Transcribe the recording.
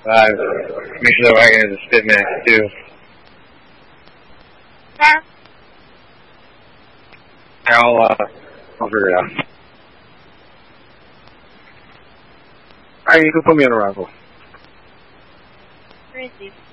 Make sure that wagon is a spit max too. Huh? I'll figure it out. Alright, you can put me on arrival. Where is he?